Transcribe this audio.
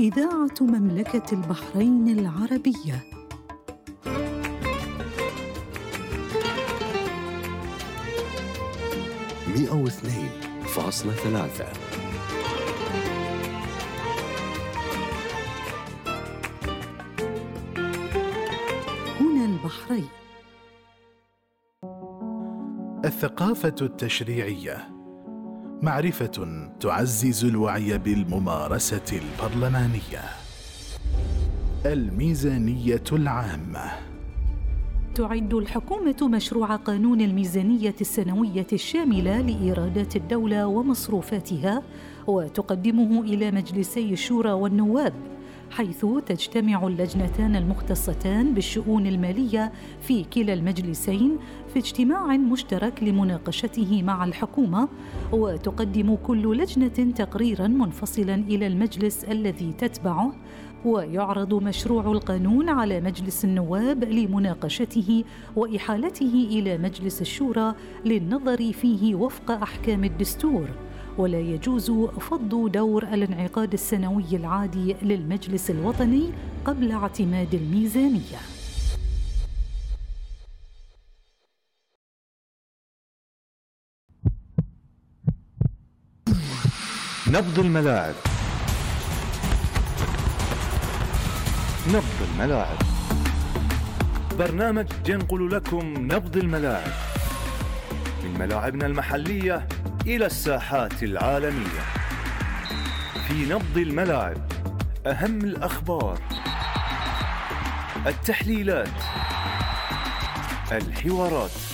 إذاعة مملكة البحرين العربية. مئة واثنين فاصلة ثلاثة. هنا البحرين. الثقافة التشريعية معرفة تعزز الوعي بالممارسة البرلمانية. الميزانية العامة. تعد الحكومة مشروع قانون الميزانية السنوية الشاملة لإيرادات الدولة ومصروفاتها، وتقدمه إلى مجلسي الشورى والنواب، حيث تجتمع اللجنتان المختصتان بالشؤون المالية في كلا المجلسين في اجتماع مشترك لمناقشته مع الحكومة، وتقدم كل لجنة تقريراً منفصلاً إلى المجلس الذي تتبعه، ويعرض مشروع القانون على مجلس النواب لمناقشته وإحالته إلى مجلس الشورى للنظر فيه وفق أحكام الدستور، ولا يجوز فض دور الانعقاد السنوي العادي للمجلس الوطني قبل اعتماد الميزانية. نبض الملاعب. نبض الملاعب، برنامج ينقل لكم نبض الملاعب من ملاعبنا المحلية إلى الساحات العالمية. في نبض الملاعب أهم الأخبار، التحليلات، الحوارات،